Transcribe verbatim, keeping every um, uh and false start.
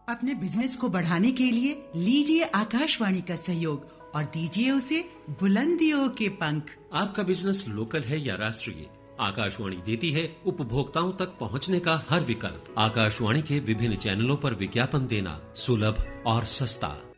अपने बिजनेस को बढ़ाने के लिए लीजिए आकाशवाणी का सहयोग और दीजिए उसे बुलंदियों के पंख। आपका बिजनेस लोकल है या राष्ट्रीय, आकाशवाणी देती है उपभोक्ताओं तक पहुंचने का हर विकल्प। आकाशवाणी के विभिन्न चैनलों पर विज्ञापन देना सुलभ और सस्ता।